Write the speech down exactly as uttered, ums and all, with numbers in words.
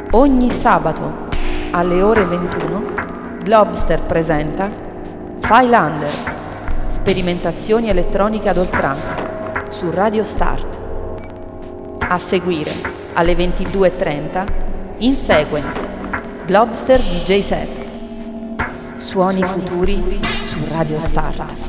Ogni sabato alle ore ventuno Globster presenta Phylander, sperimentazioni elettroniche ad oltranza su Radio Start. A seguire alle ventidue e trenta In Sequence Globster D J Set. Suoni futuri su Radio Start.